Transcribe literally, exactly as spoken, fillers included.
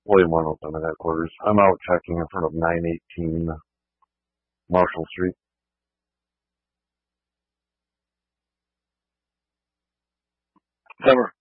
William Reynolds Center headquarters. I'm out checking in front of nine eighteen Marshall Street. Cover.